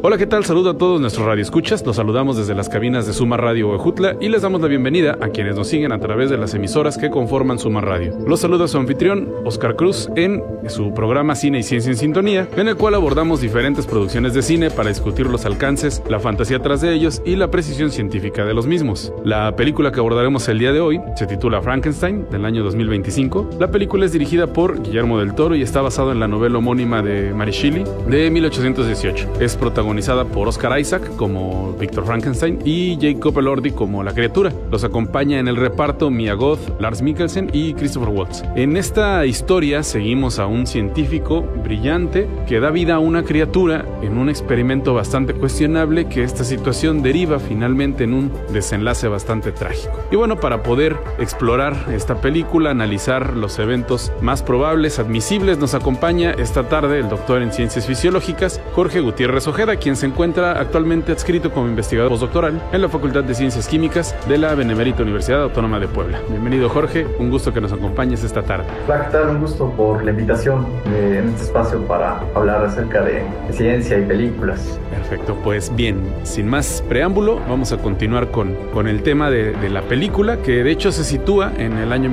Hola, ¿qué tal? Saludo a todos nuestros radioescuchas. Los saludamos desde las cabinas de Suma Radio Huejutla y les damos la bienvenida a quienes nos siguen a través de las emisoras que conforman Suma Radio. Los saluda su anfitrión, Oscar Cruz, en su programa Cine y Ciencia en Sintonía, en el cual abordamos diferentes producciones de cine para discutir los alcances, la fantasía tras de ellos y la precisión científica de los mismos. La película que abordaremos el día de hoy se titula Frankenstein, del año 2025. La película es dirigida por Guillermo del Toro y está basada en la novela homónima de Mary Shelley de 1818. Es protagonizada por Oscar Isaac como Victor Frankenstein y Jacob Elordi como la criatura. Los acompaña en el reparto Mia Goth, Lars Mikkelsen y Christopher Waltz. En esta historia seguimos a un científico brillante que da vida a una criatura en un experimento bastante cuestionable, que esta situación deriva finalmente en un desenlace bastante trágico. Y bueno, para poder explorar esta película, analizar los eventos más probables, admisibles, nos acompaña esta tarde el doctor en Ciencias Fisiológicas, Jorge Gutiérrez Ojeda, quien se encuentra actualmente adscrito como investigador postdoctoral en la Facultad de Ciencias Químicas de la Benemérita Universidad Autónoma de Puebla. Bienvenido, Jorge, un gusto que nos acompañes esta tarde. Hola, ¿qué tal? Un gusto por la invitación en este espacio para hablar acerca de ciencia y películas. Perfecto, pues bien, sin más preámbulo, vamos a continuar con el tema de la película, que de hecho se sitúa en el año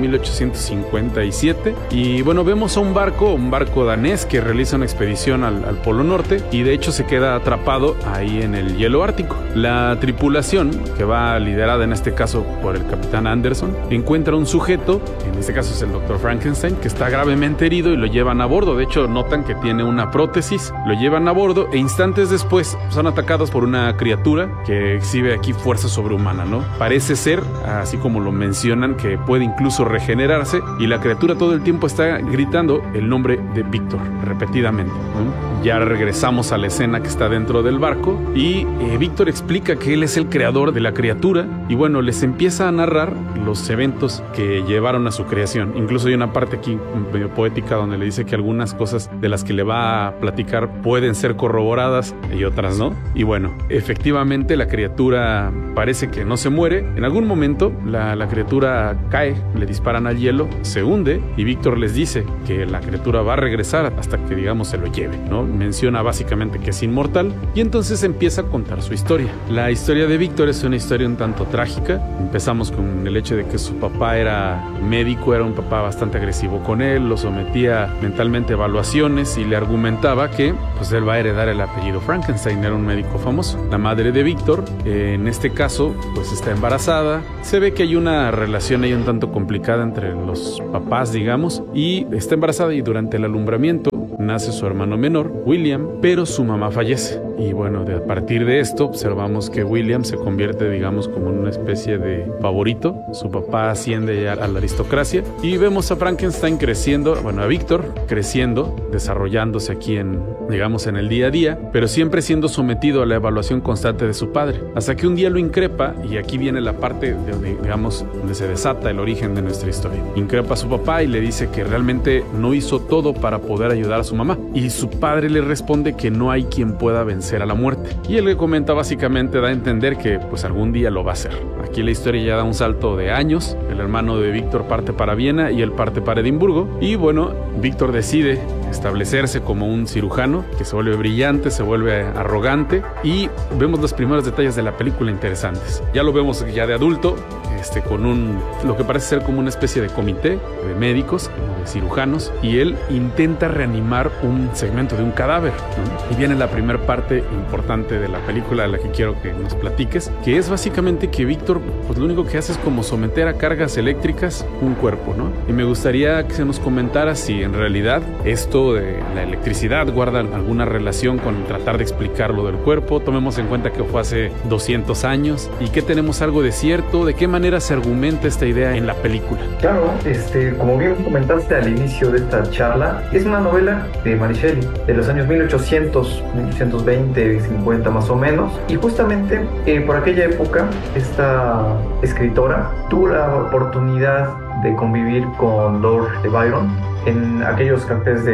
1857 y bueno, vemos a un barco danés que realiza una expedición al Polo Norte y de hecho se queda atrapado ahí en el hielo ártico. La tripulación, que va liderada en este caso por el capitán Anderson, encuentra un sujeto, en este caso es el doctor Frankenstein, que está gravemente herido y lo llevan a bordo. De hecho notan que tiene una prótesis, lo llevan a bordo e instantes después son atacados por una criatura que exhibe aquí fuerza sobrehumana, ¿no? Parece ser, así como lo mencionan, que puede incluso regenerarse y la criatura todo el tiempo está gritando el nombre de Víctor repetidamente, ¿no? Ya regresamos a la escena que está dentro del barco y Víctor explica que él es el creador de la criatura y bueno, les empieza a narrar los eventos que llevaron a su creación. Incluso hay una parte aquí medio poética donde le dice que algunas cosas de las que le va a platicar pueden ser corroboradas y otras no. Y bueno, efectivamente la criatura parece que no se muere. En algún momento la criatura cae, le disparan al hielo, se hunde y Víctor les dice que la criatura va a regresar hasta que, digamos, se lo lleve, ¿no? Menciona básicamente que es inmortal y entonces empieza a contar su historia. La historia de Víctor es una historia un tanto trágica. Empezamos con el hecho de que su papá era médico, era un papá bastante agresivo con él, lo sometía mentalmente a evaluaciones y le argumentaba que pues él va a heredar el apellido Frankenstein, era un médico famoso. La madre de Víctor, en este caso, pues está embarazada. Se ve que hay una relación ahí un tanto complicada entre los papás, digamos, y está embarazada y durante el alumbramiento nace su hermano menor, William, pero su mamá fallece. Y bueno, a partir de esto observamos que William se convierte, digamos, como en una especie de favorito. Su papá asciende ya a la aristocracia y vemos a Frankenstein creciendo, bueno, a Víctor creciendo, desarrollándose aquí digamos, en el día a día, pero siempre siendo sometido a la evaluación constante de su padre. Hasta que un día lo increpa, y aquí viene la parte donde se desata el origen de nuestra historia. Increpa a su papá y le dice que realmente no hizo todo para poder ayudar a su mamá. Y su padre le responde que no hay quien pueda vencer a la muerte. Y él le comenta, básicamente da a entender que pues algún día lo va a hacer. Aquí la historia ya da un salto de años. El hermano de Víctor parte para Viena y él parte para Edimburgo. Y bueno, Víctor decide establecerse como un cirujano que se vuelve brillante, se vuelve arrogante y vemos los primeros detalles de la película interesantes. Ya lo vemos ya de adulto, con lo que parece ser como una especie de comité de médicos, de cirujanos, y él intenta reanimar un segmento de un cadáver, ¿no? Y viene la primera parte importante de la película, de la que quiero que nos platiques, que es básicamente que Víctor, pues lo único que hace es como someter a cargas eléctricas un cuerpo, ¿no? Y me gustaría que se nos comentara si en realidad esto de la electricidad guarda alguna relación con tratar de explicar lo del cuerpo. Tomemos en cuenta que fue hace 200 años y que tenemos algo de cierto, de qué manera se argumenta esta idea en la película. Claro, como bien comentaste al inicio de esta charla, es una novela de Mary Shelley de los años 1820, 50 más o menos, y justamente por aquella época esta escritora tuvo la oportunidad de convivir con Lord Byron en aquellos cafés de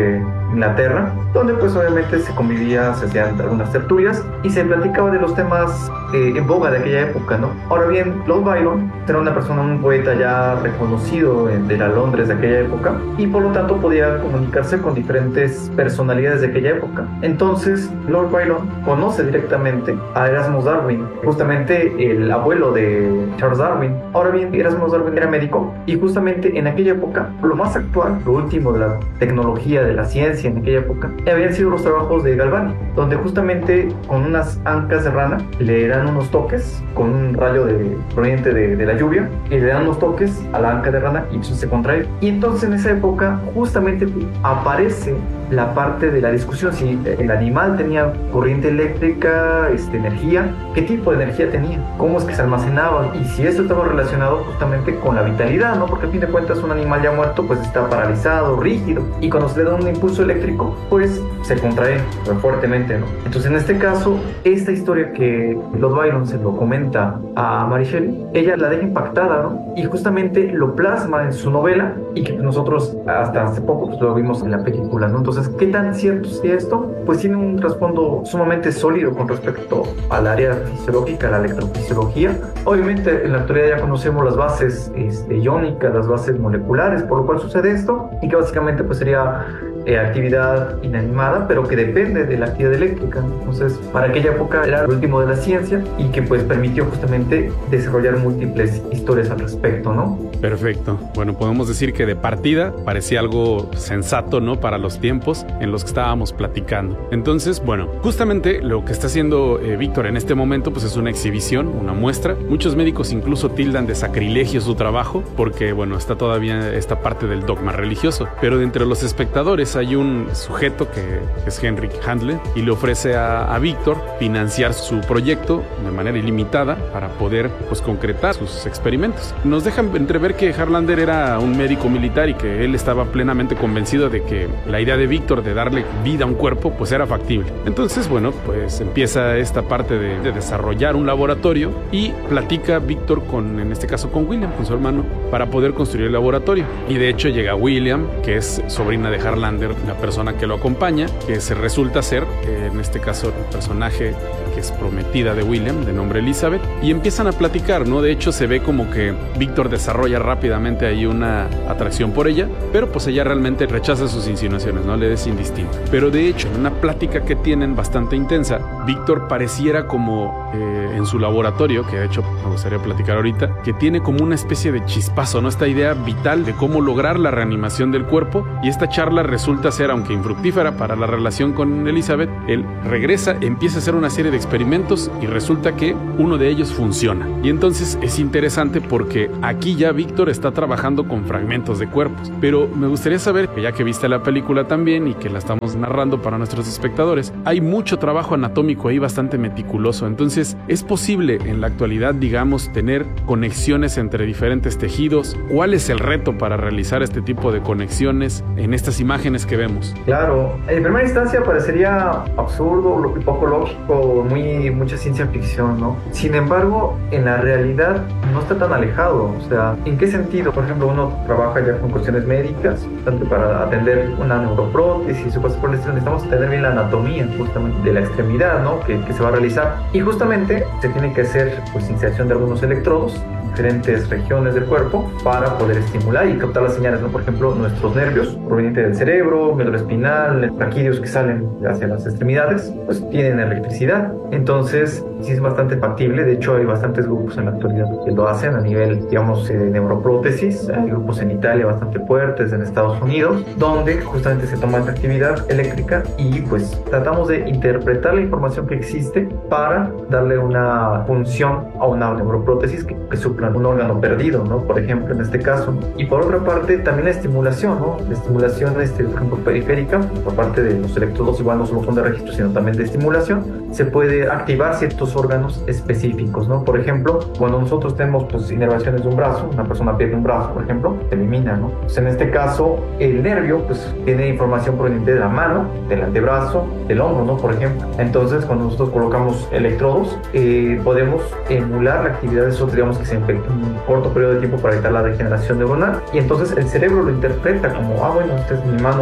Inglaterra, donde pues obviamente se convivía, se hacían algunas tertulias y se platicaba de los temas en boga de aquella época, ¿no? Ahora bien, Lord Byron era una persona, un poeta ya reconocido de la Londres de aquella época, y por lo tanto podía comunicarse con diferentes personalidades de aquella época. Entonces Lord Byron conoce directamente a Erasmus Darwin, justamente el abuelo de Charles Darwin. Ahora bien, Erasmus Darwin era médico, y justamente en aquella época lo más actual, lo último de la tecnología, de la ciencia en aquella época, habían sido los trabajos de Galvani, donde justamente con unas ancas de rana le dan unos toques con un rayo proveniente de la lluvia, y le dan unos toques a la anca de rana y eso se contrae. Y entonces en esa época justamente aparece la parte de la discusión si el animal tenía corriente eléctrica, energía, qué tipo de energía tenía, cómo es que se almacenaba, y si eso estaba relacionado justamente con la vitalidad, ¿no? Porque a fin de cuentas un animal ya muerto pues está paralizado, rígido, y cuando se le da un impulso eléctrico pues se contrae fuertemente, ¿no? Entonces en este caso, esta historia que Lord Byron se lo comenta a Mary Shelley, ella la deja impactada, ¿no? Y justamente lo plasma en su novela, y que nosotros hasta hace poco pues lo vimos en la película, ¿no? Entonces, ¿qué tan cierto es esto? Pues tiene un trasfondo sumamente sólido con respecto al área fisiológica, la electrofisiología. Obviamente en la actualidad ya conocemos las bases iónicas, las bases moleculares, por lo cual sucede esto, y que básicamente pues sería actividad inanimada, pero que depende de la actividad eléctrica. Entonces, para aquella época era lo último de la ciencia, y que pues permitió justamente desarrollar múltiples historias al respecto, ¿no? Perfecto. Bueno, podemos decir que de partida parecía algo sensato, ¿no? Para los tiempos en los que estábamos platicando. Entonces, bueno, justamente lo que está haciendo Víctor en este momento pues es una exhibición, una muestra. Muchos médicos incluso tildan de sacrilegio su trabajo porque, bueno, está todavía esta parte del dogma religioso. Pero de entre los espectadores hay un sujeto que es Henrik Handle, y le ofrece a Víctor financiar su proyecto de manera ilimitada para poder pues concretar sus experimentos. Nos dejan entrever que Harlander era un médico militar y que él estaba plenamente convencido de que la idea de Víctor de darle vida a un cuerpo pues era factible. Entonces, bueno, pues empieza esta parte de desarrollar un laboratorio, y platica Víctor en este caso con William, con su hermano, para poder construir el laboratorio. Y de hecho llega William, que es sobrina de Harlander, la persona que lo acompaña, que se resulta ser, en este caso, el personaje que es prometida de William, de nombre Elizabeth, y empiezan a platicar, ¿no? De hecho, se ve como que Víctor desarrolla rápidamente ahí una atracción por ella, pero pues ella realmente rechaza sus insinuaciones, ¿no? Le es indistinto. Pero de hecho, en una plática que tienen bastante intensa, Víctor pareciera como en su laboratorio, que de hecho me gustaría platicar ahorita, que tiene como una especie de chispazo, ¿no? Esta idea vital de cómo lograr la reanimación del cuerpo, y esta charla resulta ser, aunque infructífera para la relación con Elizabeth, él regresa, empieza a hacer una serie de experimentos y resulta que uno de ellos funciona. Y entonces es interesante porque aquí ya Víctor está trabajando con fragmentos de cuerpos. Pero me gustaría saber, que ya que viste la película también y que la estamos narrando para nuestros espectadores, hay mucho trabajo anatómico ahí bastante meticuloso. Entonces, ¿es posible en la actualidad, digamos, tener conexiones entre diferentes tejidos? ¿Cuál es el reto para realizar este tipo de conexiones en estas imágenes que vemos? Claro, en primera instancia parecería absurdo, poco lógico, mucha ciencia ficción, ¿no? Sin embargo, en la realidad no está tan alejado. O sea, ¿en qué sentido? Por ejemplo, uno trabaja ya con cuestiones médicas, tanto para atender una neuroprótesis o cosas por el estilo, necesitamos atender bien la anatomía justamente de la extremidad, ¿no? Que se va a realizar. Y justamente se tiene que hacer pues inserción de algunos electrodos diferentes regiones del cuerpo para poder estimular y captar las señales, ¿no? Por ejemplo, nuestros nervios provenientes del cerebro, médula espinal, braquídeos que salen hacia las extremidades, pues tienen electricidad. Entonces, sí es bastante factible. De hecho, hay bastantes grupos en la actualidad que lo hacen a nivel, digamos, de neuroprótesis. Hay grupos en Italia bastante fuertes, en Estados Unidos, donde justamente se toma esta actividad eléctrica y pues tratamos de interpretar la información que existe para darle una función a una neuroprótesis que supla un órgano perdido, ¿no? Por ejemplo, en este caso. Y por otra parte, también la estimulación, ¿no? La estimulación, por ejemplo, periférica, por parte de los electrodos, igual no solo son de registro, sino también de estimulación, se puede activar ciertos órganos específicos, ¿no? Por ejemplo, cuando nosotros tenemos pues inervaciones de un brazo, una persona pierde un brazo, por ejemplo, se elimina, ¿no? Pues en este caso, el nervio, pues tiene información proveniente de la mano, del antebrazo, del hombro, ¿no? Por ejemplo. Entonces, cuando nosotros colocamos electrodos, podemos emular la actividad de esos, digamos, que se en un corto periodo de tiempo para evitar la degeneración neuronal, y entonces el cerebro lo interpreta como, bueno, esta es mi mano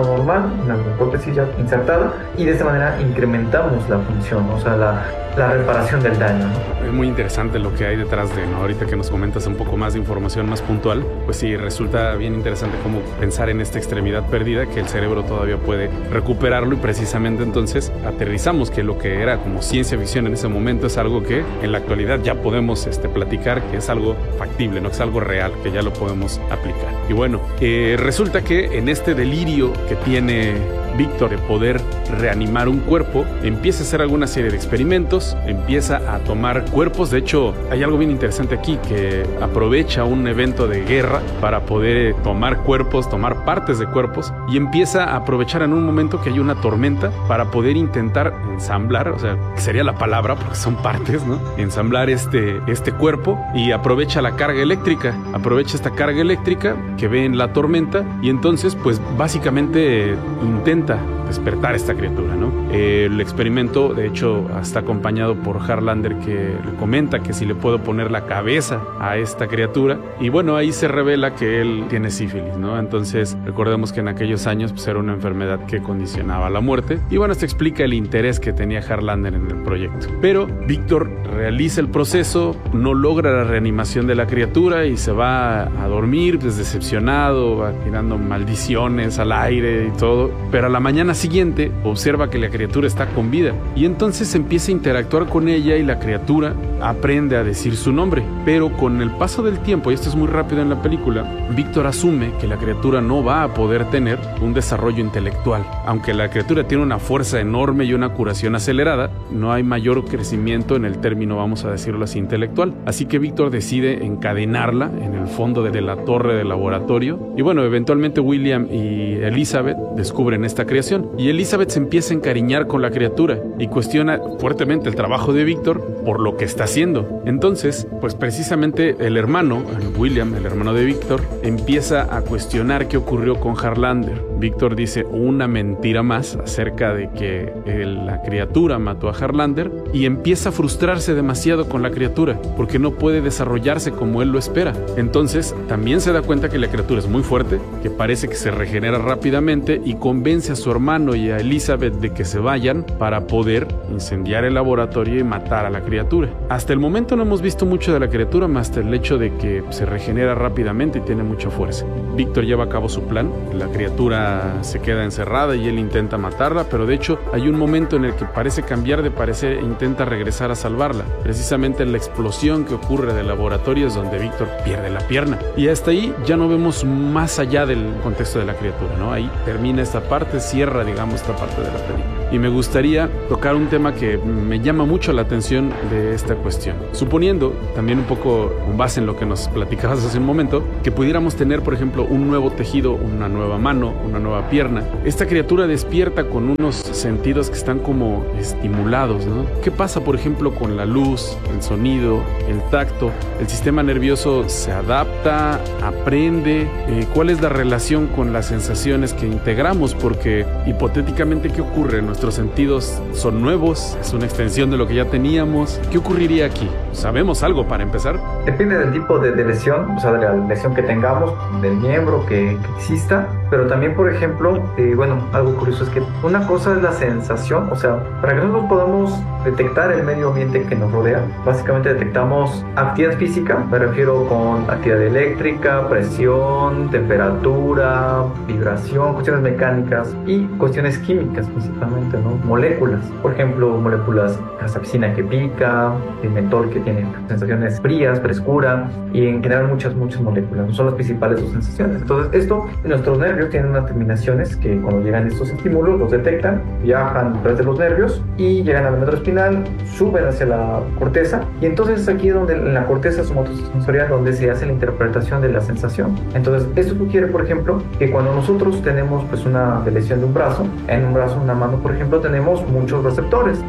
normal, una prótesis ya insertada, y de esta manera incrementamos la función, o sea, la reparación del daño, ¿no? Es muy interesante lo que hay detrás de, ¿no? Ahorita que nos comentas un poco más de información más puntual, pues sí, resulta bien interesante cómo pensar en esta extremidad perdida, que el cerebro todavía puede recuperarlo, y precisamente entonces aterrizamos que lo que era como ciencia ficción en ese momento es algo que en la actualidad ya podemos platicar, que es algo factible, ¿no? Que es algo real, que ya lo podemos aplicar. Y bueno, resulta que en este delirio que tiene Víctor de poder reanimar un cuerpo, empieza a hacer alguna serie de experimentos, empieza a tomar cuerpos. De hecho, hay algo bien interesante aquí, que aprovecha un evento de guerra para poder tomar cuerpos, tomar partes de cuerpos, y empieza a aprovechar en un momento que hay una tormenta para poder intentar ensamblar, o sea, sería la palabra porque son partes, ¿no? Ensamblar este cuerpo, y aprovecha la carga eléctrica, aprovecha esta carga eléctrica que ve en la tormenta, y entonces pues básicamente intenta despertar esta criatura, ¿no? El experimento, de hecho, está acompañado por Harlander, que le comenta que si le puedo poner la cabeza a esta criatura, y bueno, ahí se revela que él tiene sífilis, ¿no? Entonces, recordemos que en aquellos años pues, era una enfermedad que condicionaba la muerte, y bueno, esto explica el interés que tenía Harlander en el proyecto. Pero Víctor realiza el proceso, no logra la reanimación de la criatura y se va a dormir, pues decepcionado, va tirando maldiciones al aire y todo, pero a la mañana siguiente observa que la criatura está con vida, y entonces empieza a interactuar con ella, y la criatura aprende a decir su nombre. Pero con el paso del tiempo, y esto es muy rápido en la película, Víctor asume que la criatura no va a poder tener un desarrollo intelectual. Aunque la criatura tiene una fuerza enorme y una curación acelerada, no hay mayor crecimiento en el término, vamos a decirlo así, intelectual. Así que Víctor decide encadenarla en el fondo de la torre del laboratorio, y bueno, eventualmente William y Elizabeth descubren esta creación, y Elizabeth se empieza a encariñar con la criatura y cuestiona fuertemente el trabajo de Víctor por lo que está haciendo. Entonces, pues precisamente el hermano, William, el hermano de Víctor, empieza a cuestionar qué ocurrió con Harlander. Víctor dice una mentira más acerca de que la criatura mató a Harlander, y empieza a frustrarse demasiado con la criatura porque no puede desarrollarse como él lo espera. Entonces también se da cuenta que la criatura es muy fuerte, que parece que se regenera rápidamente, y convence a su hermano y a Elizabeth de que se vayan para poder incendiar el laboratorio y matar a la criatura. Hasta el momento no hemos visto mucho de la criatura, más el hecho de que se regenera rápidamente y tiene mucha fuerza. Víctor lleva a cabo su plan, la criatura se queda encerrada y él intenta matarla, pero de hecho hay un momento en el que parece cambiar de parecer e intenta regresar a salvarla. Precisamente en la explosión que ocurre del laboratorio es donde Víctor pierde la pierna, y hasta ahí ya no vemos más allá del contexto de la criatura, ¿no? Ahí termina esta parte, cierra, digamos, esta parte de la película. Y me gustaría tocar un tema que me llama mucho la atención de esta cuestión. Suponiendo, también un poco con base en lo que nos platicabas hace un momento, que pudiéramos tener, por ejemplo, un nuevo tejido, una nueva mano, una nueva pierna. Esta criatura despierta con unos sentidos que están como estimulados, ¿no? ¿Qué pasa, por ejemplo, con la luz, el sonido, el tacto? ¿El sistema nervioso se adapta, aprende? ¿Cuál es la relación con las sensaciones que integramos? Porque hipotéticamente, ¿qué ocurre? Nuestros sentidos son nuevos, es una extensión de lo que ya teníamos. ¿Qué ocurriría aquí? ¿Sabemos algo para empezar? Depende del tipo de lesión, o sea, de la lesión que tengamos, del miembro que exista, pero también, por ejemplo, bueno, algo curioso es que una cosa es la sensación, o sea, para que nosotros podamos detectar el medio ambiente que nos rodea, básicamente detectamos actividad física, me refiero con actividad eléctrica, presión, temperatura, vibración, cuestiones mecánicas y cuestiones químicas principalmente, ¿no? Moléculas, por ejemplo, moléculas, capsaicina que pica, el mentol que tiene sensaciones frías, frescura, y en general muchas moléculas, son las principales dos sensaciones. Entonces esto, nuestros nervios tienen unas terminaciones que cuando llegan estos estímulos los detectan, viajan a través de los nervios y llegan al médula espinal, suben hacia la corteza, y entonces es aquí donde en la corteza somatosensorial donde se hace la interpretación de la sensación. Entonces esto sugiere, por ejemplo, que cuando nosotros tenemos pues una lesión de un brazo, en un brazo, una mano, por ejemplo, tenemos muchos receptores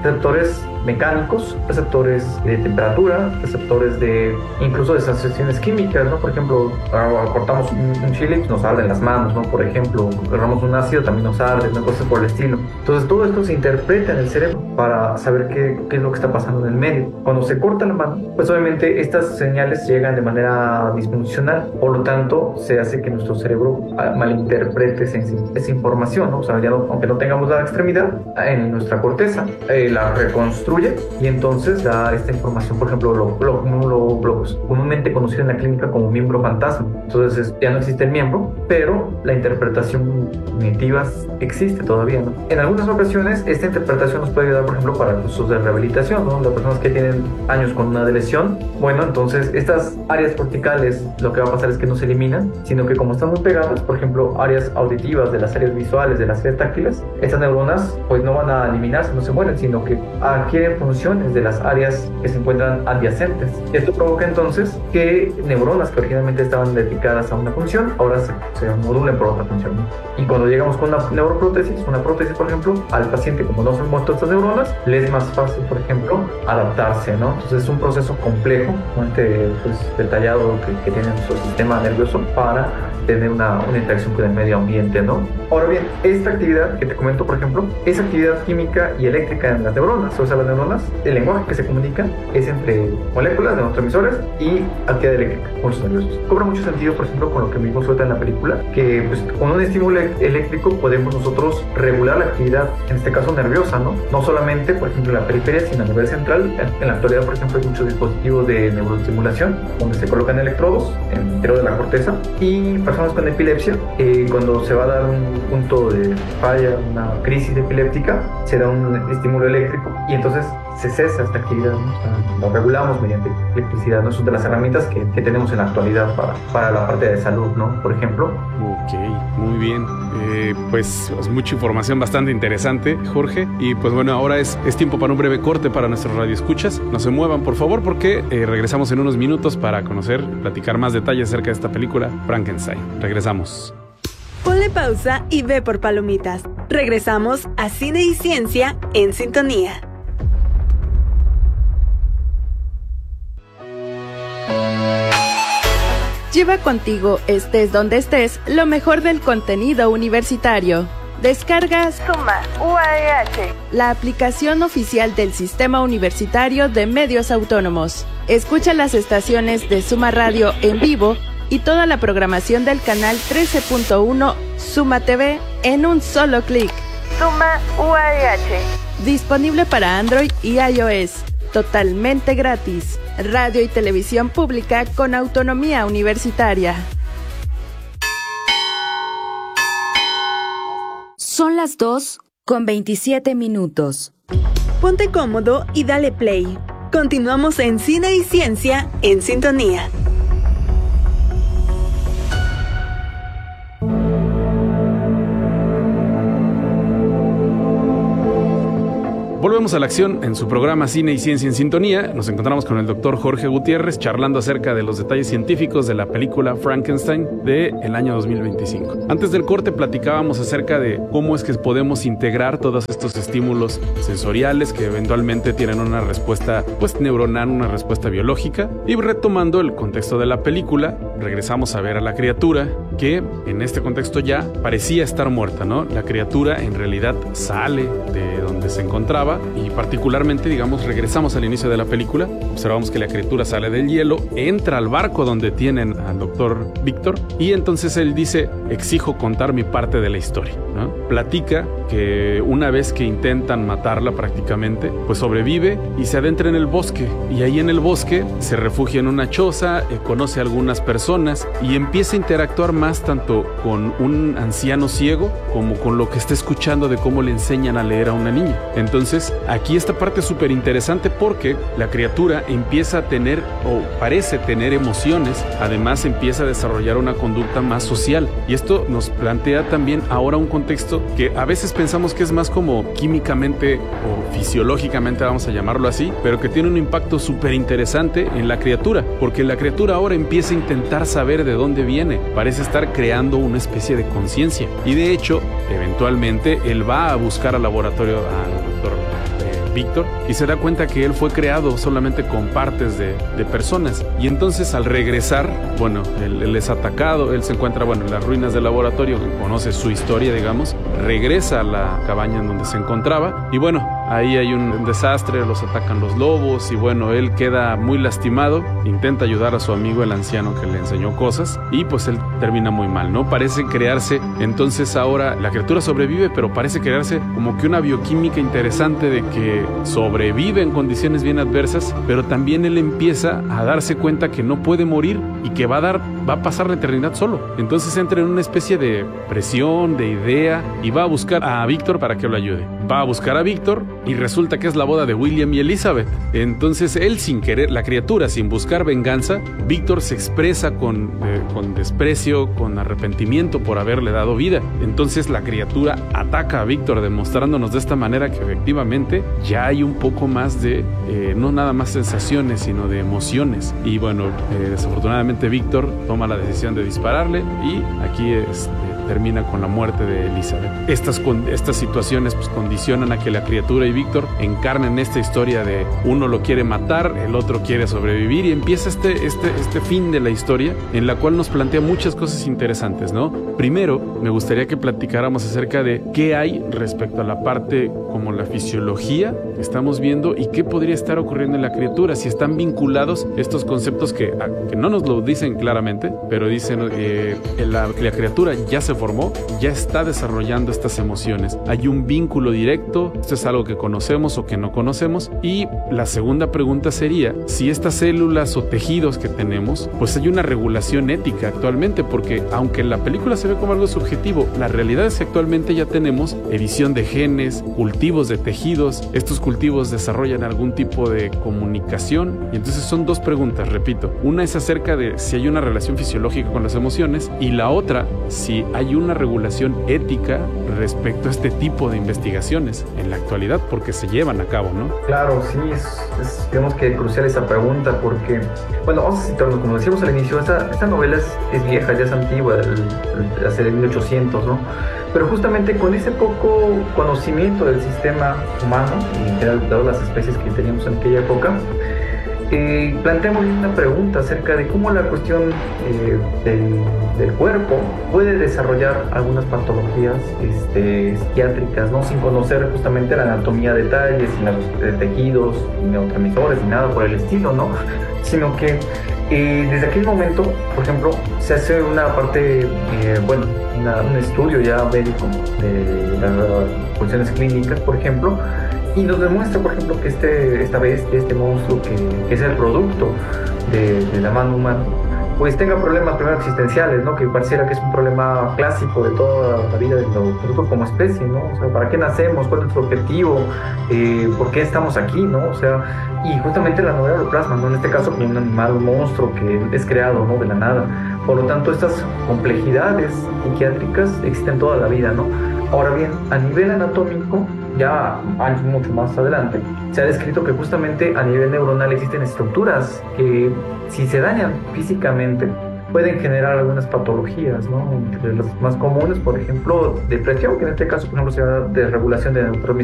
mecánicos, receptores de temperatura, receptores de incluso de sensaciones químicas, ¿no? Por ejemplo, cortamos un chile y nos arde en las manos, ¿no? Por ejemplo, agarramos un ácido, también nos arde, ¿no? Cosas por el estilo. Entonces, todo esto se interpreta en el cerebro para saber qué es lo que está pasando en el medio. Cuando se corta la mano, pues obviamente estas señales llegan de manera disfuncional, por lo tanto, se hace que nuestro cerebro malinterprete esa información, ¿no? O sea, aunque no tengamos la extremidad, en nuestra corteza la reconstruye y entonces da esta información, por ejemplo, lo comúnmente conocido en la clínica como miembro fantasma. Entonces ya no existe el miembro, pero la interpretación cognitiva existe todavía, ¿no? En algunas ocasiones esta interpretación nos puede ayudar, por ejemplo, para cursos de rehabilitación, ¿no? Las personas que tienen años con una lesión, bueno, entonces estas áreas corticales lo que va a pasar es que no se eliminan, sino que como están muy pegadas, por ejemplo, áreas auditivas, de las áreas visuales, de las áreas táctiles, estas neuronas pues no van a eliminarse, no se mueren, sino que adquieren funciones de las áreas que se encuentran adyacentes. Esto provoca entonces que neuronas que originalmente estaban dedicadas a una función, ahora se modulen por otra función, ¿no? Y cuando llegamos con una neuroprótesis, por ejemplo, al paciente, como no se han muerto estas neuronas, le es más fácil, por ejemplo, adaptarse, ¿no? Entonces es un proceso complejo, pues, detallado que tiene nuestro sistema nervioso para tener una interacción con el medio ambiente, ¿no? Ahora bien, esta actividad que te comento, por ejemplo, es actividad química y eléctrica en las neuronas. O sea, las neuronas, el lenguaje que se comunica es entre moléculas de neurotransmisores y actividad eléctrica, pulsos nerviosos. Cobra mucho sentido, por ejemplo, con lo que mismo suelta en la película, que pues, con un estímulo eléctrico podemos nosotros regular la actividad, en este caso nerviosa, ¿no? No solamente, por ejemplo, en la periferia, sino a nivel central. En la actualidad, por ejemplo, hay muchos dispositivos de neuroestimulación donde se colocan electrodos en el interior de la corteza, y personas con epilepsia, cuando se va a dar un punto de falla, una crisis epiléptica, se da un estímulo eléctrico y entonces se cesa esta actividad, ¿no? O sea, lo regulamos mediante electricidad, ¿no? Es una de las herramientas que tenemos en la actualidad para la parte de salud, ¿no? Por ejemplo. Ok, muy bien. Pues mucha información bastante interesante, Jorge. Y pues bueno, ahora es tiempo para un breve corte para nuestros radioescuchas. No se muevan, por favor, porque regresamos en unos minutos para platicar más detalles acerca de esta película, Frankenstein. Regresamos. Ponle pausa y ve por palomitas. Regresamos a Cine y Ciencia en Sintonía. Lleva contigo, estés donde estés, lo mejor del contenido universitario. Descarga Suma UAEH, la aplicación oficial del Sistema Universitario de Medios Autónomos. Escucha las estaciones de Suma Radio en vivo y toda la programación del canal 13.1 Suma TV en un solo clic. Suma UAEH. Disponible para Android y iOS. Totalmente gratis. Radio y televisión pública con autonomía universitaria. Son las 2:27. Ponte cómodo y dale play. Continuamos en Cine y Ciencia en Sintonía. Volvemos a la acción en su programa Cine y Ciencia en Sintonía. Nos encontramos con el doctor Jorge Gutiérrez charlando acerca de los detalles científicos de la película Frankenstein del año 2025. Antes del corte platicábamos acerca de cómo es que podemos integrar todos estos estímulos sensoriales que eventualmente tienen una respuesta neuronal, una respuesta biológica. Y retomando el contexto de la película, regresamos a ver a la criatura que en este contexto ya parecía estar muerta, ¿no? La criatura en realidad sale de donde se encontraba y particularmente, regresamos al inicio de la película, observamos que la criatura sale del hielo, entra al barco donde tienen al doctor Víctor y entonces él dice, exijo contar mi parte de la historia, ¿no? Platica que una vez que intentan matarla prácticamente, pues sobrevive y se adentra en el bosque y ahí en el bosque se refugia en una choza, conoce a algunas personas y empieza a interactuar más tanto con un anciano ciego como con lo que está escuchando de cómo le enseñan a leer a una niña. Entonces Entonces, aquí esta parte es súper interesante porque la criatura empieza a tener, o parece tener emociones, además empieza a desarrollar una conducta más social. Y esto nos plantea también ahora un contexto que a veces pensamos que es más como químicamente o fisiológicamente, vamos a llamarlo así, pero que tiene un impacto súper interesante en la criatura, porque la criatura ahora empieza a intentar saber de dónde viene, parece estar creando una especie de conciencia. Y de hecho, eventualmente, él va a buscar al laboratorio al doctor Víctor y se da cuenta que él fue creado solamente con partes de personas. Y entonces al regresar, bueno, él es atacado, él se encuentra, bueno, en las ruinas del laboratorio, conoce su historia, digamos, regresa a la cabaña en donde se encontraba y bueno, ahí hay un desastre, los atacan los lobos y bueno, él queda muy lastimado, intenta ayudar a su amigo el anciano que le enseñó cosas y pues él termina muy mal, ¿no? Parece crearse, entonces ahora la criatura sobrevive, pero parece crearse como que una bioquímica interesante de que sobrevive en condiciones bien adversas, pero también él empieza a darse cuenta que no puede morir y que va a pasar la eternidad solo. Entonces entra en una especie de presión, de idea y va a buscar a Víctor para que lo ayude. Va a buscar a Víctor y resulta que es la boda de William y Elizabeth. Entonces él sin querer, la criatura sin buscar venganza, Víctor se expresa con desprecio, con arrepentimiento por haberle dado vida. Entonces la criatura ataca a Víctor demostrándonos de esta manera que efectivamente ya hay un poco más de, no nada más sensaciones, sino de emociones. Y bueno, desafortunadamente Víctor toma la decisión de dispararle y aquí termina con la muerte de Elizabeth. Estas situaciones pues condicionan a que la criatura y Víctor encarnen esta historia de uno lo quiere matar, el otro quiere sobrevivir y empieza este fin de la historia en la cual nos plantea muchas cosas interesantes, ¿no? Primero, me gustaría que platicáramos acerca de qué hay respecto a la parte como la fisiología que estamos viendo y qué podría estar ocurriendo en la criatura, si están vinculados estos conceptos que no nos lo dicen claramente, pero dicen la criatura ya se formó, ya está desarrollando estas emociones. Hay un vínculo directo, esto es algo que conocemos o que no conocemos. Y la segunda pregunta sería, si estas células o tejidos que tenemos, pues hay una regulación ética actualmente, porque aunque en la película se ve como algo subjetivo, la realidad es que actualmente ya tenemos edición de genes, cultivos de tejidos, estos cultivos desarrollan algún tipo de comunicación, y entonces son dos preguntas, repito. Una es acerca de si hay una relación fisiológica con las emociones, y la otra, si hay una regulación ética respecto a este tipo de investigaciones en la actualidad, porque se llevan a cabo, ¿no? Claro, sí, es digamos que crucial esa pregunta, porque, bueno, vamos a citarlo, como decíamos al inicio, esta novela es vieja, ya es antigua, hace de 1800, ¿no? Pero justamente con ese poco conocimiento del sistema humano y de todas las especies que teníamos en aquella época, planteamos una pregunta acerca de cómo la cuestión del cuerpo puede desarrollar algunas patologías psiquiátricas, ¿no? Sin conocer justamente la anatomía de detalles, ni los tejidos, ni neurotransmisores, ni nada por el estilo, ¿no? Sino que desde aquel momento, por ejemplo, se hace una parte, un estudio ya médico de las funciones clínicas, por ejemplo, y nos demuestra, por ejemplo, que este monstruo que es el producto de la mano humana, pues tenga problemas primero existenciales, ¿no? Que pareciera que es un problema clásico de toda la vida de nosotros como especie, ¿no? O sea, ¿para qué nacemos? ¿Cuál es nuestro objetivo? ¿Por qué estamos aquí, no? O sea, y justamente la novela lo plasma, ¿no? En este caso como un animal, un monstruo que es creado, ¿no? De la nada. Por lo tanto, estas complejidades psiquiátricas existen toda la vida, ¿no? Ahora bien, a nivel anatómico, ya años mucho más adelante, se ha descrito que justamente a nivel neuronal existen estructuras que, si se dañan físicamente, pueden generar algunas patologías, ¿no? Entre las más comunes, por ejemplo, depresión, que en este caso, por ejemplo, se llama desregulación de neurotransmisores